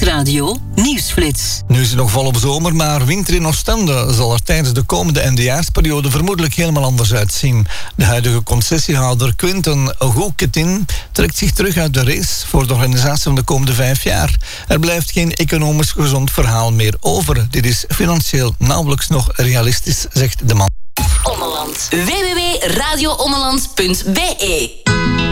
Nieuwsradio Nieuwsflits. Nu is het nog volop zomer, maar winter in Oostende zal er tijdens de komende eindejaarsperiode vermoedelijk helemaal anders uitzien. De huidige concessiehouder Quinten Gouketin trekt zich terug uit de race voor de organisatie van de komende 5 jaar. Er blijft geen economisch gezond verhaal meer over. Dit is financieel nauwelijks nog realistisch, zegt de man. Ommeland. www.radioommeland.be